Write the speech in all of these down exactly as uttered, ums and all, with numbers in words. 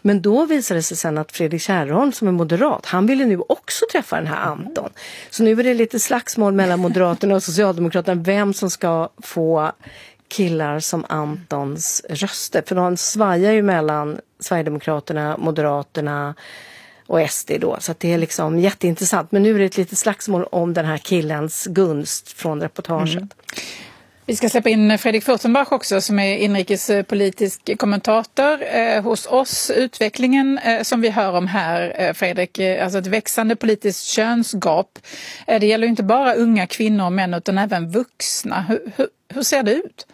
Men då visade det sig sen att Fredrik Kärrholm som är moderat, han ville nu också träffa den här Anton. Så nu är det lite slagsmål mellan Moderaterna och Socialdemokraterna vem som ska få killar som Antons röster. För de svajar ju mellan Sverigedemokraterna, Moderaterna och S D då. Så att det är liksom jätteintressant. Men nu är det ett litet slagsmål om den här killens gunst från reportaget. Mm. Vi ska släppa in Fredrik Furtenbach också som är inrikespolitisk kommentator eh, hos oss. Utvecklingen eh, som vi hör om här, eh, Fredrik, eh, alltså ett växande politiskt könsgap. Eh, det gäller ju inte bara unga kvinnor och män utan även vuxna. Hur, hur, hur ser det ut?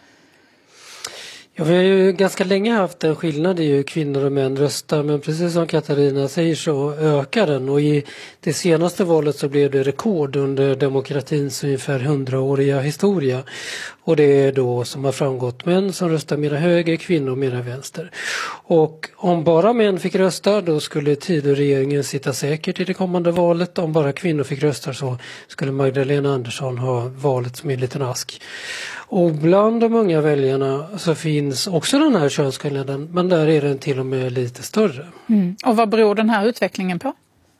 Ja, vi har ju ganska länge haft en skillnad i hur kvinnor och män röstar, men precis som Katarina säger så ökar den, och i det senaste valet så blev det rekord under demokratins ungefär hundraåriga historia, och det är då som har framgått män som röstar mera höger, kvinnor mera vänster. Och om bara män fick rösta då skulle Tidöregeringen sitta säkert i det kommande valet. Om bara kvinnor fick rösta så skulle Magdalena Andersson ha valet som en liten ask. Och bland de unga väljarna så finns också den här könsskillnaden, men där är den till och med lite större. Mm. Och vad beror den här utvecklingen på?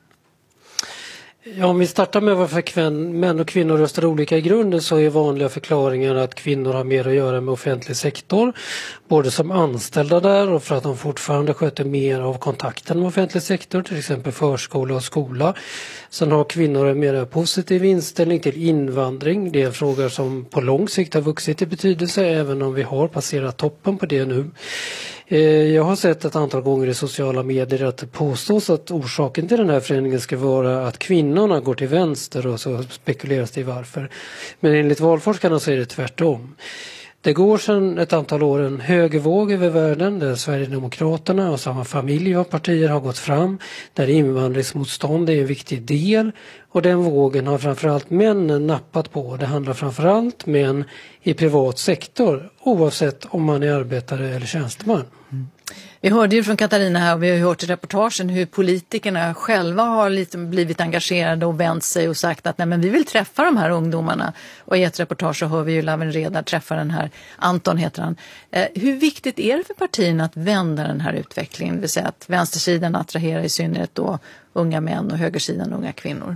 Ja, om vi startar med varför kvän, män och kvinnor röstar olika i grunden, så är vanliga förklaringar att kvinnor har mer att göra med offentlig sektor, både som anställda där och för att de fortfarande sköter mer av kontakten med offentlig sektor, till exempel förskola och skola. Sen har kvinnor en mer positiv inställning till invandring. Det är en fråga som på lång sikt har vuxit i betydelse, även om vi har passerat toppen på det nu. Jag har sett ett antal gånger i sociala medier att det påstås att orsaken till den här förändringen ska vara att kvinnorna går till vänster, och så spekuleras det i varför. Men enligt valforskarna så är det tvärtom. Det går sedan ett antal år en högervåg över världen där Sverigedemokraterna och samma familj av partier har gått fram, där invandringsmotstånd är en viktig del, och den vågen har framförallt männen nappat på. Det handlar framförallt män i privat sektor, oavsett om man är arbetare eller tjänsteman. Mm. Vi hörde ju från Katarina här, och vi har ju hört i reportagen hur politikerna själva har lite blivit engagerade och vänt sig och sagt att nej, men vi vill träffa de här ungdomarna. Och i ett reportage så hör vi ju Lawen Redar träffa den här, Anton heter han. Eh, hur viktigt är det för partierna att vända den här utvecklingen? Det vill säga att vänstersidan attraherar i synnerhet då unga män och högersidan unga kvinnor.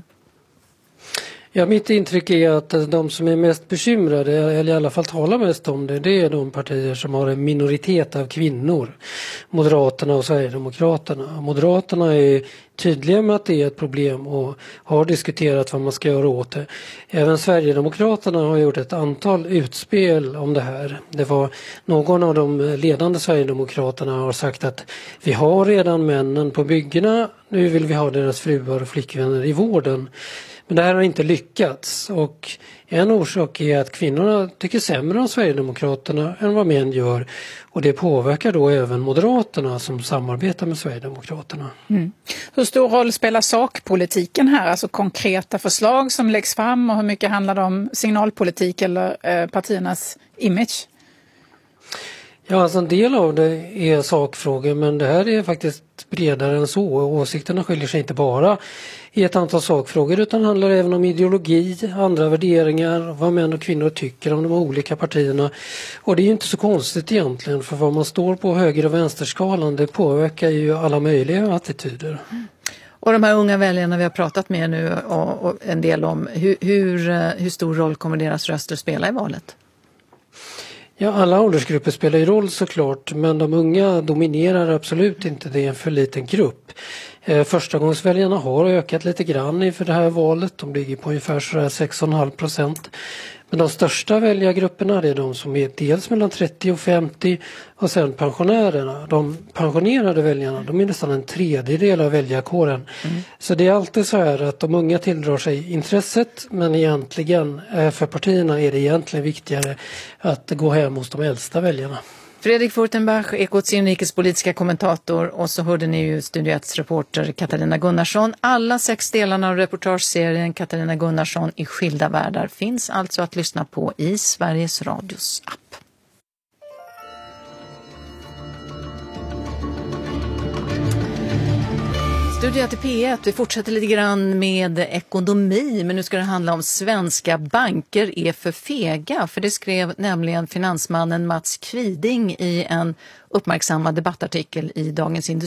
Ja, mitt intryck är att de som är mest bekymrade, eller i alla fall talar mest om det, det är de partier som har en minoritet av kvinnor. Moderaterna och Sverigedemokraterna. Moderaterna är tydliga med att det är ett problem och har diskuterat vad man ska göra åt det. Även Sverigedemokraterna har gjort ett antal utspel om det här. Det var någon av de ledande Sverigedemokraterna har sagt att vi har redan männen på byggena, nu vill vi ha deras fruar och flickvänner i vården. Men det här har inte lyckats, och en orsak är att kvinnorna tycker sämre om Sverigedemokraterna än vad män gör, och det påverkar då även Moderaterna som samarbetar med Sverigedemokraterna. Mm. Hur stor roll spelar sakpolitiken här, alltså konkreta förslag som läggs fram, och hur mycket handlar det om signalpolitik eller eh, partiernas image? Ja, alltså en del av det är sakfrågor, men det här är faktiskt bredare än så. Åsikterna skiljer sig inte bara i ett antal sakfrågor, utan handlar även om ideologi, andra värderingar, vad män och kvinnor tycker om de olika partierna. Och det är ju inte så konstigt egentligen, för vad man står på höger- och vänsterskalan, det påverkar ju alla möjliga attityder. Mm. Och de här unga väljarna vi har pratat med nu och, och en del om, hur, hur, hur stor roll kommer deras röster spela i valet? Ja, alla åldersgrupper spelar ju roll såklart, men de unga dominerar absolut inte, det är en för liten grupp. Eh, förstagångsväljarna har ökat lite grann inför det här valet, de ligger på ungefär sex komma fem procent. Men de största väljargrupperna är de som är dels mellan trettio och femtio, och sen pensionärerna. De pensionerade väljarna, de är nästan en tredjedel av väljarkåren. Mm. Så det är alltid så här att de unga tilldrar sig intresset, men egentligen för partierna är det egentligen viktigare att gå hem hos de äldsta väljarna. Fredrik Furtenbach, Ekots inrikespolitiska kommentator, och så hörde ni ju Studio ett reporter Katarina Gunnarsson. Alla sex delarna av reportageserien Katarina Gunnarsson i skilda världar finns alltså att lyssna på i Sveriges Radios app. Studio till P ett. Vi fortsätter lite grann med ekonomi, men nu ska det handla om svenska banker är för fega. För det skrev nämligen finansmannen Mats Kviding i en uppmärksammad debattartikel i Dagens Industri.